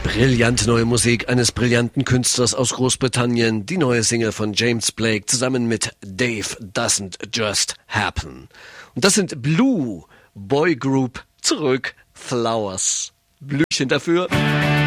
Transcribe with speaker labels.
Speaker 1: Brillante neue Musik eines brillanten Künstlers aus Großbritannien, die neue Single von James Blake zusammen mit Dave Doesn't Just Happen. Und das sind Blue Boy Group, zurück Flowers. Blüchen dafür.